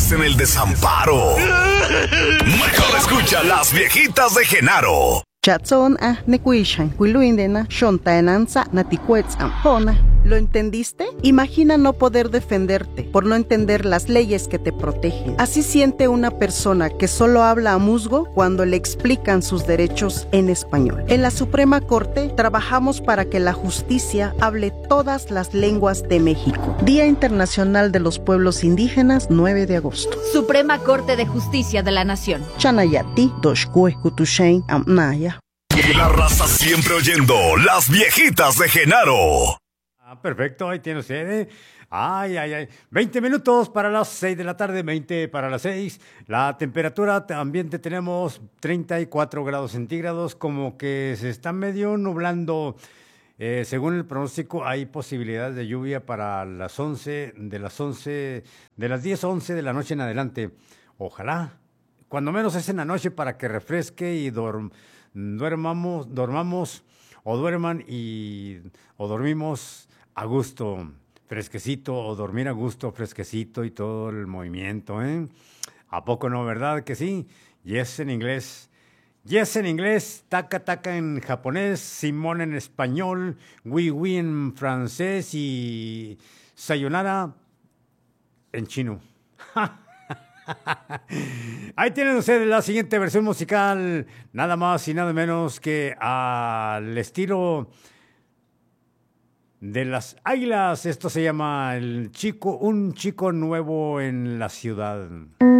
caíste en el desamparo. Mejor escucha Las Viejitas de Genaro. Chatson nekuishan, kuiluindena, shontaenanza, natikuetzam, hona. ¿Lo entendiste? Imagina no poder defenderte por no entender las leyes que te protegen. Así siente una persona que solo habla a musgo cuando le explican sus derechos en español. En la Suprema Corte trabajamos para que la justicia hable todas las lenguas de México. Día Internacional de los Pueblos Indígenas, 9 de agosto. Suprema Corte de Justicia de la Nación. Chanayati, doshkue, kutushen, amnaya. Y la raza siempre oyendo Las Viejitas de Genaro. Perfecto, ahí tiene usted. Ay. 20 minutos para las 6 de la tarde, 20 para las 6. La temperatura ambiente tenemos 34 grados centígrados, como que se está medio nublando. Según el pronóstico, hay posibilidades de lluvia para las 10, 11 de la noche en adelante. Ojalá, cuando menos es en la noche para que refresque y dormamos o duerman o dormimos a gusto, fresquecito, o dormir a gusto, fresquecito y todo el movimiento, ¿eh? ¿A poco no, verdad que sí? Yes en inglés, taca en japonés, Simón en español, oui en francés y sayonara en chino. Ahí tienen ustedes la siguiente versión musical, nada más y nada menos que al estilo de las Águilas. Esto se llama Un chico nuevo en la ciudad.